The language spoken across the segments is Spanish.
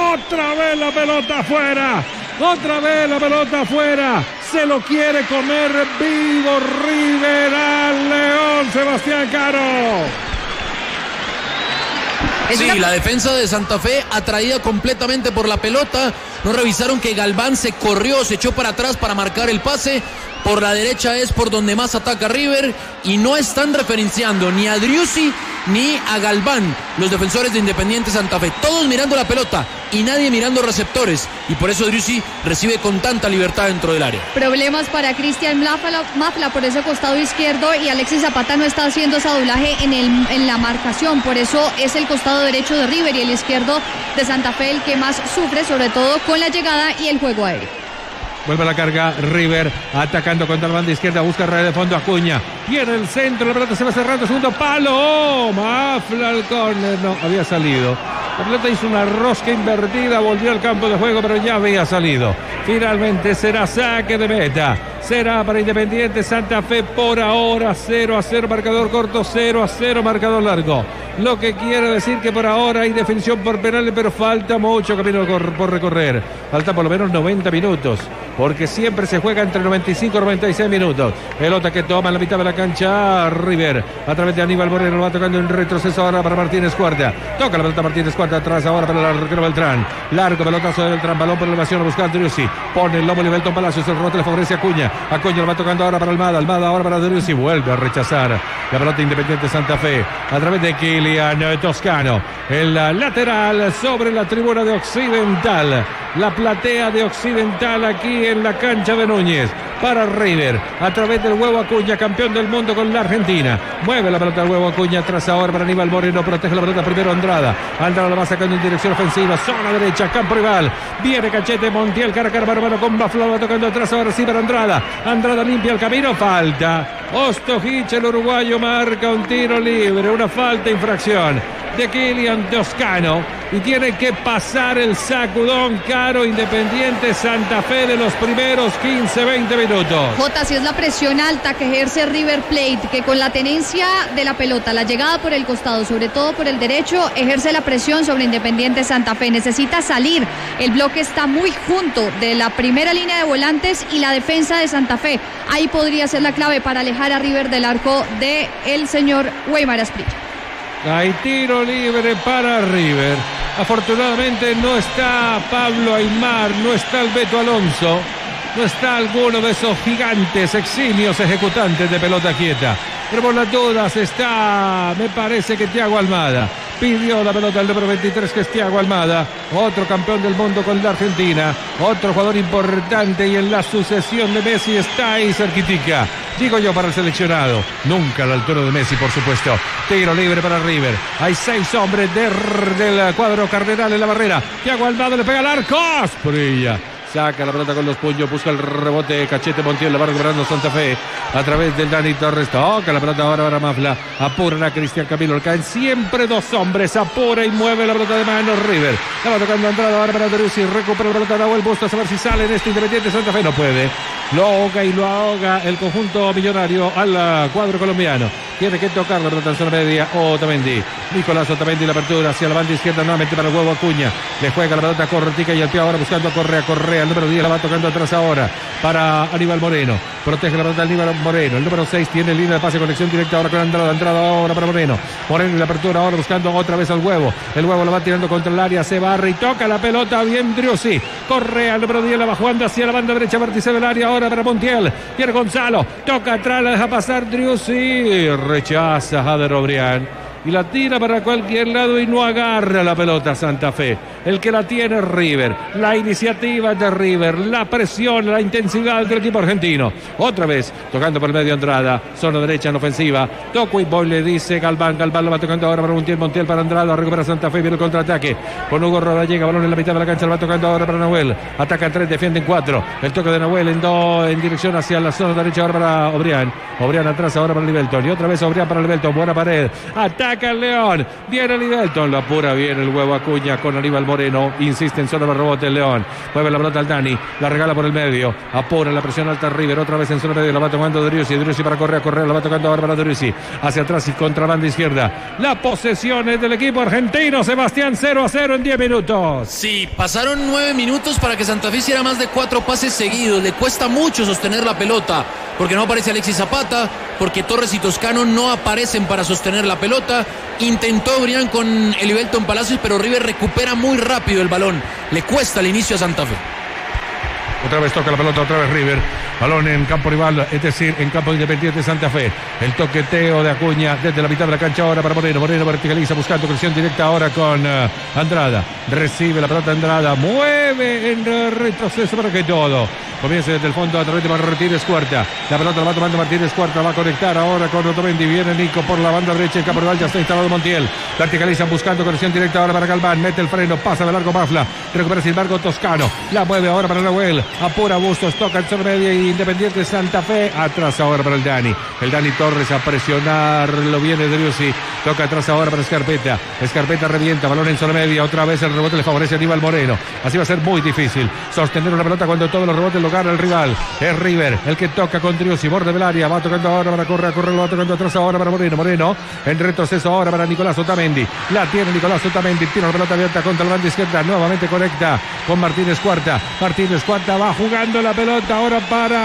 Otra vez la pelota afuera. Otra vez la pelota afuera. Se lo quiere comer vivo River al León, Sebastián Caro. Sí, la defensa de Santa Fe atraída completamente por la pelota. No revisaron que Galván se corrió, se echó para atrás para marcar el pase. Por la derecha es por donde más ataca River y no están referenciando ni a Driussi ni a Galván, los defensores de Independiente Santa Fe. Todos mirando la pelota y nadie mirando receptores. Y por eso Driussi recibe con tanta libertad dentro del área. Problemas para Cristian Mafla por ese costado izquierdo y Alexis Zapata no está haciendo ese doblaje en la marcación. Por eso es el costado derecho de River y el izquierdo de Santa Fe el que más sufre, sobre todo con la llegada y el juego aéreo. Vuelve a la carga River, atacando contra la banda izquierda, busca red de fondo Acuña. Viene el centro, la pelota se va cerrando, segundo palo. ¡Oh! Mafla al córner, no, había salido. La pelota hizo una rosca invertida, volvió al campo de juego, pero ya había salido. Finalmente será saque de meta. Será para Independiente Santa Fe por ahora 0-0 marcador corto, 0-0 marcador largo. Lo que quiere decir que por ahora hay definición por penales, pero falta mucho camino por recorrer. Falta por lo menos 90 minutos, porque siempre se juega entre 95 y 96 minutos. Pelota que toma en la mitad de la cancha River, a través de Aníbal Moreno, lo va tocando en retroceso ahora para Martínez Cuarta. Toca la pelota Martínez Cuarta atrás ahora para el arquero Beltrán. Largo pelotazo de Beltrán, balón por elevación, a buscar Driussi. Pone el lomo y Belton Palacios, el rebote le favorece a Acuña. Acuña lo va tocando ahora para Almada, Almada ahora para Driussi, vuelve a rechazar la pelota Independiente Santa Fe, a través de Kylian Toscano. El lateral sobre la tribuna de Occidental. La platea de Occidental aquí en la cancha de Núñez. Para River, a través del Huevo Acuña, campeón del mundo con la Argentina. Mueve la pelota del Huevo Acuña, atrás ahora para Aníbal Moreno, protege la pelota primero Andrada. Andrada la va sacando en dirección ofensiva, zona derecha, campo rival. Viene Cachete, Montiel, cara a cara, mano con Mafla, va tocando atrás ahora sí para Andrada. Andrada limpia el camino, falta. Ostojic, el uruguayo, marca un tiro libre, una falta, infracción de Kylian Toscano. Y tiene que pasar el sacudón Caro Independiente Santa Fe de los primeros 15-20 minutos. Jota, si es la presión alta que ejerce River Plate, que con la tenencia de la pelota, la llegada por el costado, sobre todo por el derecho, ejerce la presión sobre Independiente Santa Fe. Necesita salir. El bloque está muy junto de la primera línea de volantes y la defensa de Santa Fe. Ahí podría ser la clave para alejar a River del arco del señor Weimar Asprilla. Hay tiro libre para River. Afortunadamente no está Pablo Aimar, no está el Beto Alonso, no está alguno de esos gigantes eximios ejecutantes de pelota quieta. Pero por las dudas está, me parece que Thiago Almada. Pidió la pelota al número 23, que es Thiago Almada, otro campeón del mundo con la Argentina, otro jugador importante y en la sucesión de Messi está ahí cerquitica. Digo yo para el seleccionado, nunca a la altura de Messi, por supuesto. Tiro libre para River. Hay 6 hombres del cuadro cardenal en la barrera. Thiago Almada le pega al arco. Asprilla saca la pelota con los puños, busca el rebote, Cachete, Montiel, la va recuperando Santa Fe a través del Dani Torres. Toca la pelota ahora para Mafla, apuran a Cristian Camilo, caen siempre 2 hombres, apura y mueve la pelota de mano River. La va tocando Andrada ahora para Driussi, recupera la pelota de Nahuel Bustos, a ver si sale en este Independiente Santa Fe, no puede. Lo ahoga y lo ahoga el conjunto millonario al cuadro colombiano. Tiene que tocar la pelota en zona media Otamendi. Nicolás Otamendi, la apertura hacia la banda izquierda nuevamente para el Huevo Acuña. Le juega la pelota Cortica y el pie ahora buscando a Correa. El número 10 la va tocando atrás ahora para Aníbal Moreno. Protege la pelota Aníbal Moreno. El número 6 tiene línea de pase, conexión directa ahora con Andrada. Andrada ahora para Moreno. Moreno en la apertura ahora buscando otra vez al Huevo. El Huevo la va tirando contra el área. Se barre y toca la pelota bien Driussi. Correa, el número 10 la va jugando hacia la banda derecha, vértice del área ahora para Montiel. Pierre Gonzalo. Toca atrás, la deja pasar Driussi. Rechaza Jader Obrián y la tira para cualquier lado y no agarra la pelota Santa Fe. El que la tiene es River. La iniciativa de River, la presión, la intensidad del equipo argentino. Otra vez tocando por el medio Andrada, zona derecha en ofensiva. Toco y voy, le dice Galván. Galván lo va tocando ahora para Montiel. Montiel para Andrada, recupera Santa Fe, viene el contraataque con Hugo Rodallega, balón en la mitad de la cancha, lo va tocando ahora para Nahuel. Ataca 3, defienden 4. El toque de Nahuel en dirección hacia la zona derecha ahora para Obrián. Obrián atrás ahora para Libelton y otra vez Obrián para Libelton. Buena pared. Ataca ataca el León. Viene Livelton, lo apura bien el huevo Acuña con Aníbal Moreno. Insiste en zona de rebote el León. Mueve la pelota al Dani, la regala por el medio. Apura la presión alta River, otra vez en zona medio. La va tomando Driussi para correr, la va tocando ahora para Driussi. Hacia atrás y contra banda izquierda. La posesión es del equipo argentino. Sebastián, 0-0 en 10 minutos. Sí, pasaron 9 minutos para que Santa Fe hiciera más de 4 pases seguidos. Le cuesta mucho sostener la pelota, porque no aparece Alexis Zapata, porque Torres y Toscano no aparecen para sostener la pelota. Intentó Brian con el Livelton Palacios, pero River recupera muy rápido el balón. Le cuesta el inicio a Santa Fe. Otra vez toca la pelota, otra vez River. Balón en campo rival, es decir, en campo Independiente Santa Fe. El toqueteo de Acuña desde la mitad de la cancha ahora para Moreno. Moreno verticaliza buscando presión directa ahora con Andrada. Recibe la pelota Andrada. Mueve en retroceso para que todo comience desde el fondo a través de Martínez Cuarta. La pelota la va tomando Martínez Cuarta. Va a conectar ahora con Otamendi. Viene Nico por la banda derecha. En campo rival ya está instalado Montiel. Verticalizan buscando conexión directa ahora para Galván. Mete el freno. Pasa de largo Mafla. Recupera sin embargo Toscano. La mueve ahora para Nahuel. Apura Bustos. Toca el sobre media y Independiente Santa Fe. Atrás ahora para el Dani. El Dani Torres a presionarlo. Viene Driussi. Toca atrás ahora para Scarpetta. Scarpetta revienta. Balón en zona media. Otra vez el rebote le favorece a Aníbal Moreno. Así va a ser muy difícil sostener una pelota cuando todos los rebotes lo gana el rival. Es River el que toca con Driussi. Borde del área. Va tocando ahora para correr. Lo va tocando atrás ahora para Moreno. Moreno en retroceso ahora para Nicolás Otamendi. La tiene Nicolás Otamendi. Tira la pelota abierta contra la banda izquierda. Nuevamente conecta con Martínez Cuarta. Martínez Cuarta va jugando la pelota ahora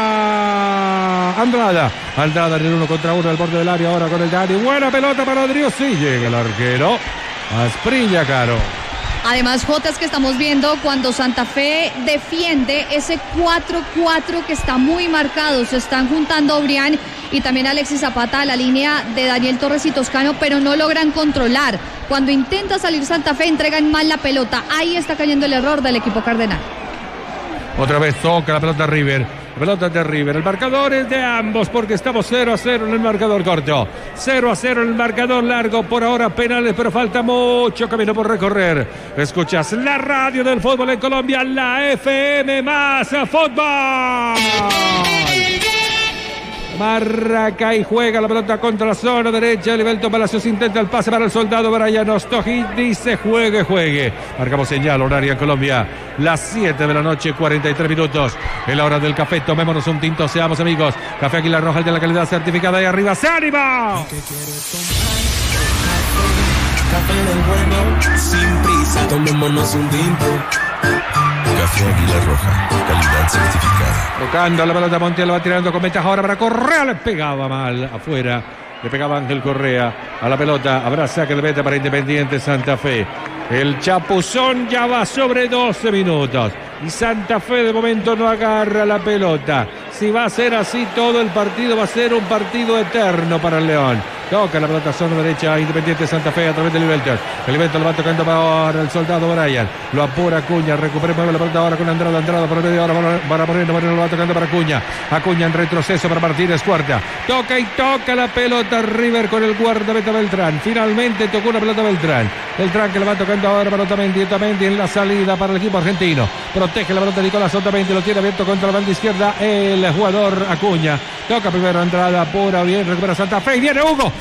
para Andrada. Andrada en el 1 contra 1 al borde del área ahora con el Dani. Buena pelota para Driussi. Llega el arquero. Asprilla, Caro. Además, Jotas, que estamos viendo cuando Santa Fe defiende ese 4-4 que está muy marcado. Se están juntando Obrián y también Alexis Zapata a la línea de Daniel Torres y Toscano, pero no logran controlar. Cuando intenta salir Santa Fe, entregan mal la pelota. Ahí está cayendo el error del equipo cardenal. Otra vez toca la pelota River. Pelota de River. El marcador es de ambos porque estamos 0-0 en el marcador corto. 0-0 en el marcador largo. Por ahora penales, pero falta mucho camino por recorrer. Escuchas la radio del fútbol en Colombia, la FM más fútbol. Marraca y juega la pelota contra la zona derecha. Livelton Palacios intenta el pase para el soldado Brian Ostoji. Dice juegue. Marcamos señal horaria en Colombia. Las 7 de la noche, 43 minutos. Es la hora del café. Tomémonos un tinto, seamos amigos. Café Águila Roja, el de la calidad certificada. Ahí arriba, ¡se anima! Café del bueno, sin prisa, tomémonos un tinto. Café Águila Roja, calidad certificada. Tocando la pelota, Montiel lo va tirando con ventaja ahora para Correa. Le pegaba mal afuera. Le pegaba Ángel Correa a la pelota. Habrá saque de meta para Independiente Santa Fe. El chapuzón ya va sobre 12 minutos. Y Santa Fe de momento no agarra la pelota. Si va a ser así todo el partido, va a ser un partido eterno para el León. Toca la pelota zona derecha Independiente Santa Fe a través del Livelton. El Livelton lo va tocando para el soldado Brian. Lo apura Acuña. Recupera la pelota ahora con Andrada. Andrada por el medio ahora para Moreno. Moreno lo va tocando para Acuña. Acuña en retroceso para Martínez Cuarta. Toca y toca la pelota River con el guardameta Beltrán. Finalmente tocó una pelota Beltrán. Beltrán que le va tocando ahora para Otamendi. Otamendi en la salida para el equipo argentino. Protege la pelota Nicolás Otamendi. Lo tiene abierto contra la banda izquierda el jugador Acuña. Toca primero Andrada. Apura bien. Recupera Santa Fe. Viene Hugo.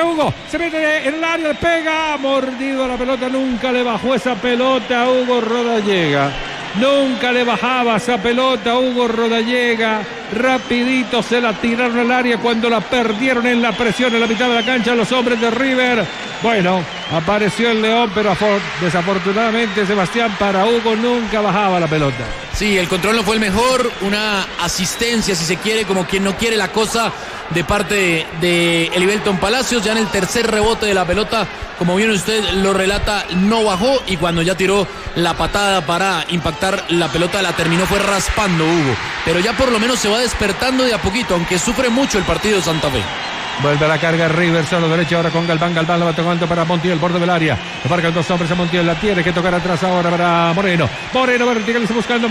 Se mete en el área. Le pega. Mordido la pelota. Nunca le bajó esa pelota a Hugo Rodallega. Nunca le bajaba esa pelota a Hugo Rodallega. Rapidito se la tiraron al área cuando la perdieron en la presión en la mitad de la cancha los hombres de River. Bueno, apareció el León, pero desafortunadamente, Sebastián, para Hugo nunca bajaba la pelota. Sí, el control no fue el mejor. Una asistencia, si se quiere, como quien no quiere la cosa, de parte de Livelton Palacios. Ya en el tercer rebote de la pelota, como bien usted lo relata, no bajó, y cuando ya tiró la patada para impactar la pelota, la terminó fue raspando Hugo. Pero ya por lo menos se va despertando de a poquito, aunque sufre mucho el partido de Santa Fe. Vuelve a la carga River, solo derecha ahora con Galván. Galván lo va tocando para Montiel, borde del área. Le marcan dos hombres a Montiel, la tiene que tocar atrás ahora para Moreno. Moreno verticaliza buscando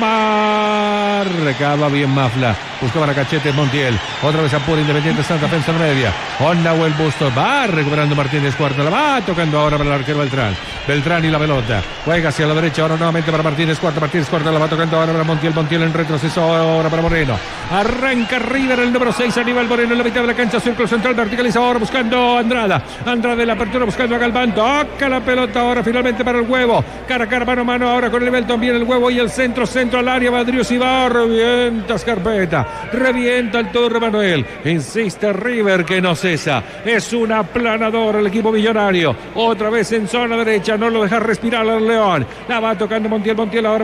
más. Recaba bien Mafla. Buscaba la cachete Montiel. Otra vez apura Independiente Santa Fe en zona media. Con Nahuel Bustos. Va recuperando Martínez Cuarta. La va tocando ahora para el arquero Beltrán. Beltrán y la pelota. Juega hacia la derecha ahora nuevamente para Martínez Cuarta. Martínez Cuarta la va tocando ahora para Montiel. Montiel en retroceso ahora para Moreno. Arranca River el número 6. Aníbal Moreno en la mitad de la cancha. Círculo central. pelota, verticaliza ahora buscando a Andrada. Andrada en la apertura buscando a Galván. Toca la pelota ahora finalmente para el Huevo. Cara a cara, mano a mano ahora con el Belton. Viene el Huevo y el centro al área. Badrius y va, revienta Scarpeta. Revienta el Turro Manuel. Insiste River que no cesa. Es una aplanadora el equipo millonario. Otra vez en zona derecha. No lo deja respirar al León. La va tocando Montiel ahora.